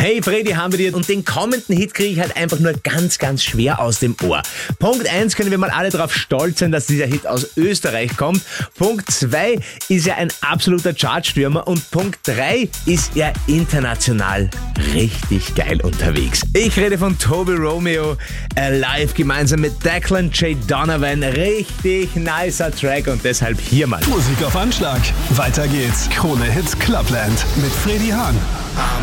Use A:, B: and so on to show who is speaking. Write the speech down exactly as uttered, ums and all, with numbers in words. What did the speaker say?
A: Hey Freddy, haben wir dir und den kommenden Hit kriege ich halt einfach nur ganz, ganz schwer aus dem Ohr. Punkt eins können wir mal alle darauf stolz sein, dass dieser Hit aus Österreich kommt. Punkt zwei ist ja ein absoluter Chartstürmer und Punkt drei ist ja international richtig geil unterwegs. Ich rede von Toby Romeo, Alive, gemeinsam mit Declan J. Donovan. Richtig nicer Track und deshalb hier mal.
B: Musik auf Anschlag. Weiter geht's. Krone Hits Clubland mit Freddy Hahn.